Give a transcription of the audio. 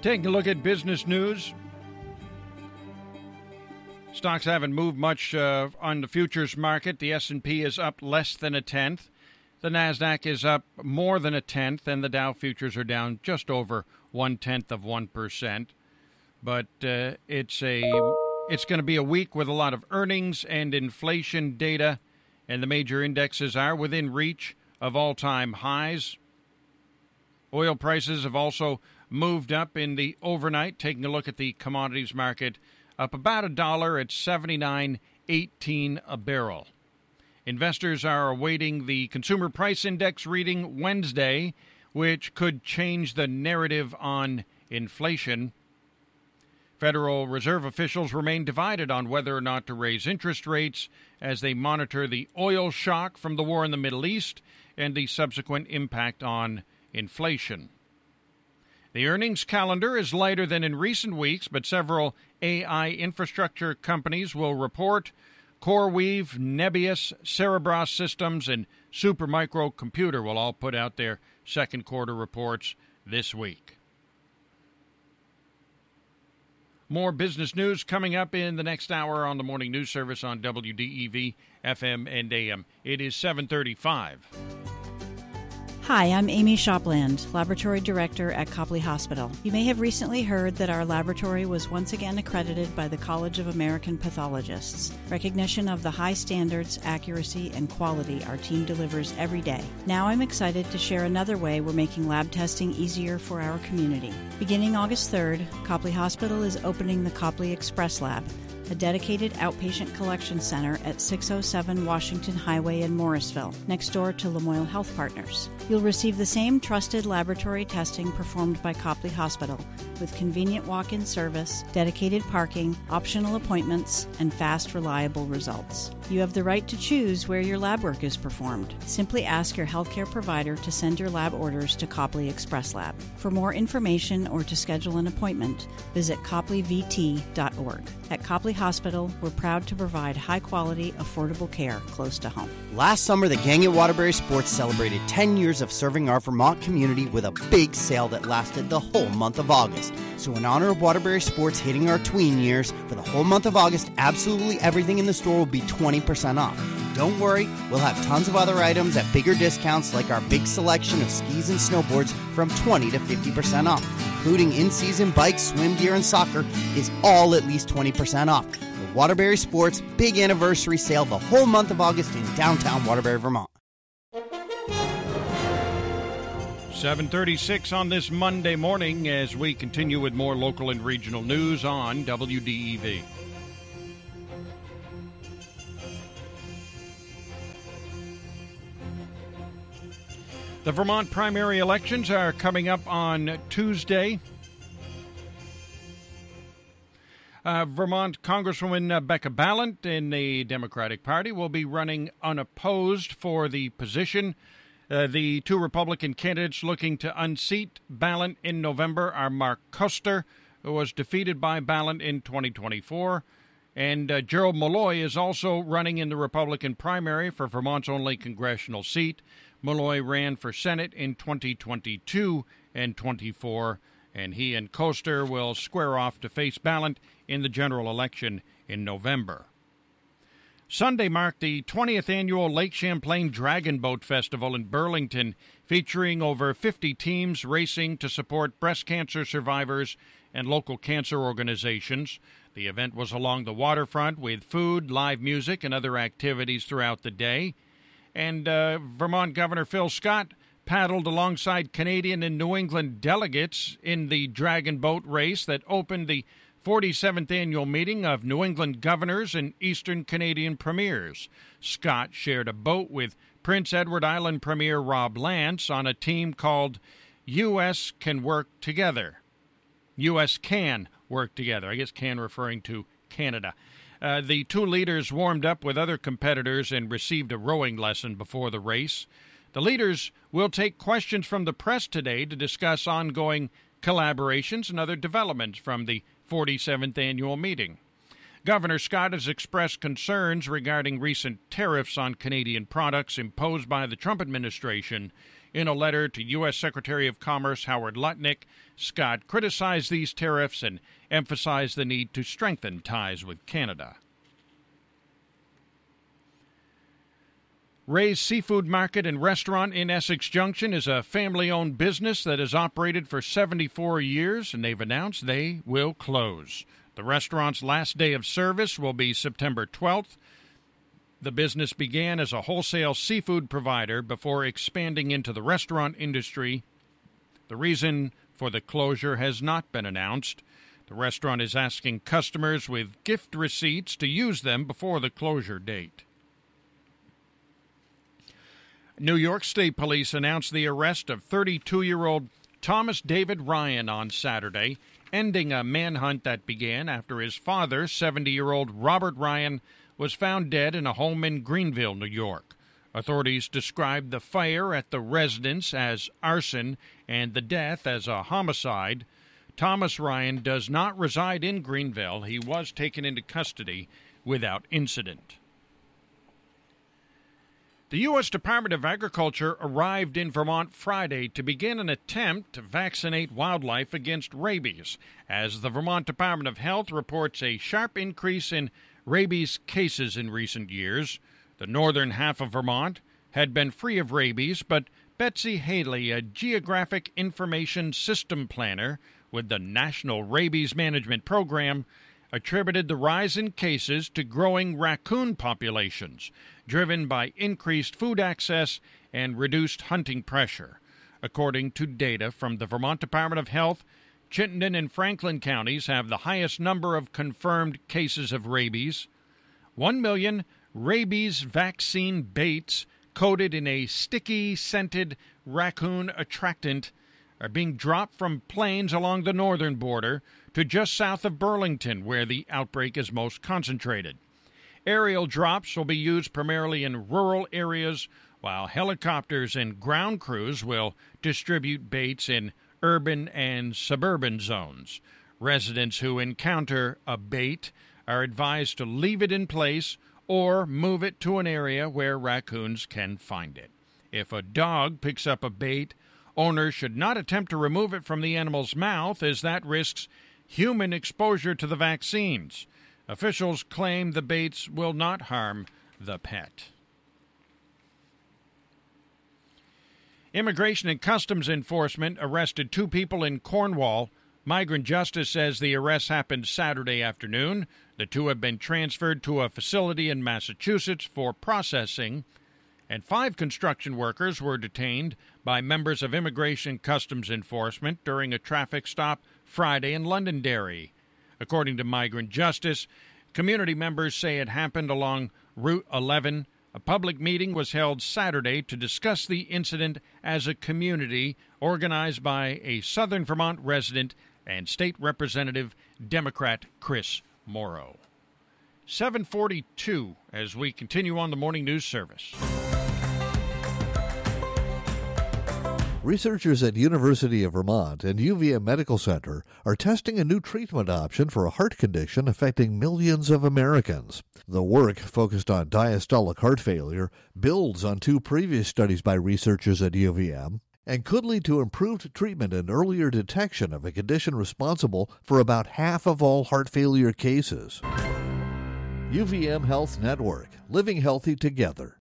Taking a look at business news. Stocks haven't moved much on the futures market. The S&P is up less than a tenth. The NASDAQ is up more than a tenth, and the Dow futures are down just over 0.1%. But it's going to be a week with a lot of earnings and inflation data, and the major indexes are within reach of all-time highs. Oil prices have also moved up in the overnight. Taking a look at the commodities market, up about $1 at $79.18 a barrel. Investors are awaiting the Consumer Price Index reading Wednesday, which could change the narrative on inflation. Federal Reserve officials remain divided on whether or not to raise interest rates as they monitor the oil shock from the war in the Middle East and the subsequent impact on inflation. The earnings calendar is lighter than in recent weeks, but several AI infrastructure companies will report. CoreWeave, Nebius, Cerebras Systems, and Supermicro Computer will all put out their second quarter reports this week. More business news coming up in the next hour on the Morning News Service on WDEV, FM, and AM. It is 7:35. Hi, I'm Amy Shopland, Laboratory Director at Copley Hospital. You may have recently heard that our laboratory was once again accredited by the College of American Pathologists, recognition of the high standards, accuracy, and quality our team delivers every day. Now I'm excited to share another way we're making lab testing easier for our community. Beginning August 3rd, Copley Hospital is opening the Copley Express Lab, a dedicated outpatient collection center at 607 Washington Highway in Morrisville, next door to Lamoille Health Partners. You'll receive the same trusted laboratory testing performed by Copley Hospital, with convenient walk-in service, dedicated parking, optional appointments, and fast, reliable results. You have the right to choose where your lab work is performed. Simply ask your healthcare provider to send your lab orders to Copley Express Lab. For more information or to schedule an appointment, visit copleyvt.org. At Copley Hospital, we're proud to provide high-quality, affordable care close to home. Last summer, the gang at Waterbury Sports celebrated 10 years of serving our Vermont community with a big sale that lasted the whole month of August. So in honor of Waterbury Sports hitting our tween years, for the whole month of August, absolutely everything in the store will be 20% off. Don't worry, we'll have tons of other items at bigger discounts, like our big selection of skis and snowboards from 20 to 50% off, including in-season bikes, swim gear, and soccer is all at least 20% off. The Waterbury Sports Big Anniversary Sale the whole month of August in downtown Waterbury, Vermont. 7:36 on this Monday morning as we continue with more local and regional news on WDEV. The Vermont primary elections are coming up on Tuesday. Vermont Congresswoman Becca Balint in the Democratic Party will be running unopposed for the position. The two Republican candidates looking to unseat Balint in November are Mark Kuster, who was defeated by Balint in 2024, and Gerald Malloy is also running in the Republican primary for Vermont's only congressional seat. Malloy ran for Senate in 2022 and 24, and he and Kuster will square off to face Balint in the general election in November. Sunday marked the 20th annual Lake Champlain Dragon Boat Festival in Burlington, featuring over 50 teams racing to support breast cancer survivors and local cancer organizations. The event was along the waterfront with food, live music, and other activities throughout the day. And Vermont Governor Phil Scott paddled alongside Canadian and New England delegates in the Dragon Boat race that opened the 47th annual meeting of New England governors and Eastern Canadian premiers. Scott shared a boat with Prince Edward Island Premier Rob Lance on a team called U.S. Can Work Together. U.S. Can Work Together. I guess can referring to Canada. The two leaders warmed up with other competitors and received a rowing lesson before the race. The leaders will take questions from the press today to discuss ongoing collaborations and other developments from the 47th annual meeting. Governor Scott has expressed concerns regarding recent tariffs on Canadian products imposed by the Trump administration In a letter to U.S. Secretary of Commerce Howard Lutnick, Scott criticized these tariffs and emphasized the need to strengthen ties with Canada. Ray's Seafood Market and Restaurant in Essex Junction is a family-owned business that has operated for 74 years, and they've announced they will close. The restaurant's last day of service will be September 12th. The business began as a wholesale seafood provider before expanding into the restaurant industry. The reason for the closure has not been announced. The restaurant is asking customers with gift receipts to use them before the closure date. New York State Police announced the arrest of 32-year-old Thomas David Ryan on Saturday, ending a manhunt that began after his father, 70-year-old Robert Ryan, was found dead in a home in Greenville, New York. Authorities described the fire at the residence as arson and the death as a homicide. Thomas Ryan does not reside in Greenville. He was taken into custody without incident. The U.S. Department of Agriculture arrived in Vermont Friday to begin an attempt to vaccinate wildlife against rabies, as the Vermont Department of Health reports a sharp increase in rabies cases in recent years. The northern half of Vermont had been free of rabies, but Betsy Haley, a geographic information system planner with the National Rabies Management Program, attributed the rise in cases to growing raccoon populations, driven by increased food access and reduced hunting pressure. According to data from the Vermont Department of Health, Chittenden and Franklin counties have the highest number of confirmed cases of rabies. 1 million rabies vaccine baits coated in a sticky, scented raccoon attractant are being dropped from planes along the northern border to just south of Burlington, where the outbreak is most concentrated. Aerial drops will be used primarily in rural areas, while helicopters and ground crews will distribute baits in urban and suburban zones. Residents who encounter a bait are advised to leave it in place or move it to an area where raccoons can find it. If a dog picks up a bait, owners should not attempt to remove it from the animal's mouth, as that risks human exposure to the vaccines. Officials claim the baits will not harm the pet. Immigration and Customs Enforcement arrested 2 people in Cornwall. Migrant Justice says the arrests happened Saturday afternoon. The 2 have been transferred to a facility in Massachusetts for processing, and 5 construction workers were detained by members of Immigration Customs Enforcement during a traffic stop Friday in Londonderry. According to Migrant Justice, community members say it happened along Route 11. A public meeting was held Saturday to discuss the incident as a community, organized by a Southern Vermont resident and State Representative Democrat Chris Morrow. 7:42 as we continue on the morning news service. Researchers at University of Vermont and UVM Medical Center are testing a new treatment option for a heart condition affecting millions of Americans. The work, focused on diastolic heart failure, builds on 2 previous studies by researchers at UVM and could lead to improved treatment and earlier detection of a condition responsible for about half of all heart failure cases. UVM Health Network, living healthy together.